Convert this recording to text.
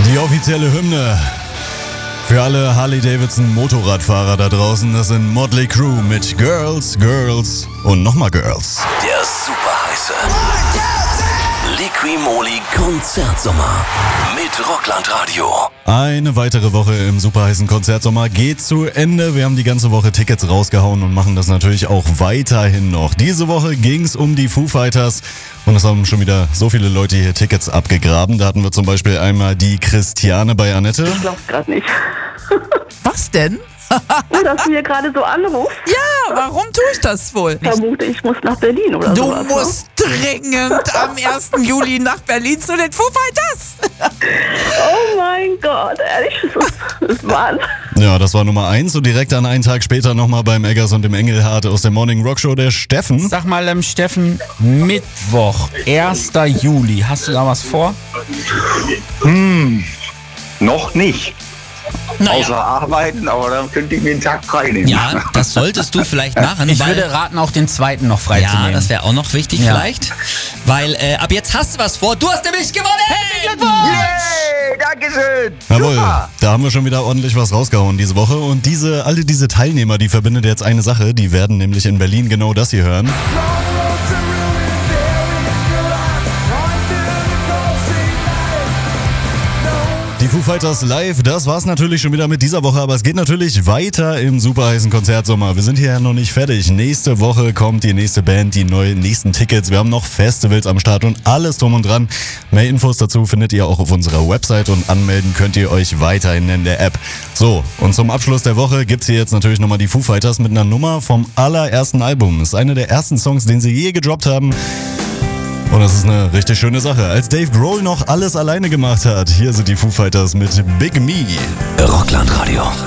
Die offizielle Hymne für alle Harley-Davidson-Motorradfahrer da draußen. Das sind Motley Crue mit Girls, Girls und nochmal Girls. Der superheiße Liqui-Moly Konzertsommer mit Rockland Radio. Eine weitere Woche im superheißen Konzertsommer geht zu Ende. Wir haben die ganze Woche Tickets rausgehauen und machen das natürlich auch weiterhin noch. Diese Woche ging's um die Foo Fighters und es haben schon wieder so viele Leute hier Tickets abgegraben. Da hatten wir zum Beispiel einmal die Christiane bei Annette. Ich glaub's gerade nicht. Was denn? Dass du hier gerade so anrufst. Ja, warum tue ich das wohl? Ich vermute, ich muss nach Berlin oder Du sowas. musst dringend am 1. Juli nach Berlin zu den Foo Fighters. Oh mein Gott, ehrlich, das ist Wahnsinn. Ja, das war Nummer 1 und direkt an einen Tag später nochmal beim Eggers und dem Engelhardt aus der Morning Rock Show der Steffen. Sag mal, Steffen, Mittwoch, 1. Juli, hast du da was vor? Noch nicht. Naja. Außer arbeiten, aber dann könnte ich mir einen Tag frei nehmen. Ja, das solltest du vielleicht machen. Ich weil, würde raten, auch den 2. noch freizunehmen. ja, das wäre auch noch wichtig vielleicht. Weil ab jetzt hast du was vor. Du hast nämlich gewonnen! Herzlichen Glückwunsch! Yay, Dankeschön. Jawohl, Super. da haben wir schon wieder ordentlich was rausgehauen diese Woche. Und alle diese Teilnehmer, die verbindet jetzt eine Sache. Die werden nämlich in Berlin genau das hier hören. Die Foo Fighters live, das war's natürlich schon wieder mit dieser Woche, aber es geht natürlich weiter im superheißen Konzertsommer. Wir sind hier ja noch nicht fertig. Nächste Woche kommt die nächste Band, die nächsten Tickets. Wir haben noch Festivals am Start und alles drum und dran. Mehr Infos dazu findet ihr auch auf unserer Website und anmelden könnt ihr euch weiterhin in der App. So, und zum Abschluss der Woche gibt's hier jetzt natürlich nochmal die Foo Fighters mit einer Nummer vom allerersten Album. Das ist einer der ersten Songs, den sie je gedroppt haben. Und das ist eine richtig schöne Sache. Als Dave Grohl noch alles alleine gemacht hat, hier sind die Foo Fighters mit Big Me. Rockland Radio.